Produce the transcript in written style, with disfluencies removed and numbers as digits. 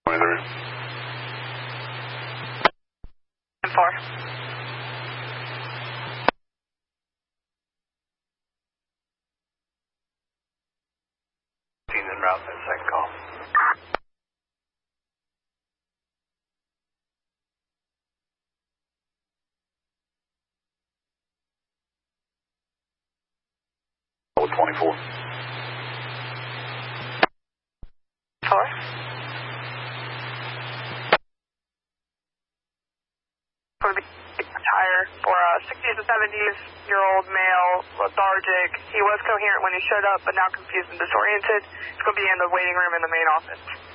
23. 4. Team's en route, second call. With 24. 4. For the tire for a 60s to 70s-year-old male, lethargic. He was coherent when he showed up, but now confused and disoriented. He's going to be in the waiting room in the main office.